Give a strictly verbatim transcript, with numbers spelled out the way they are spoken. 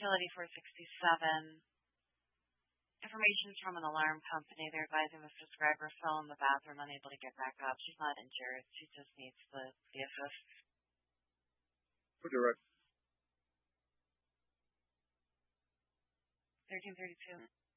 utility four sixty-seven. Information's from an alarm company. They're advising the subscriber fell in the bathroom, unable to get back up. She's not injured. She just needs the, the assist. For direct. thirteen thirty-two.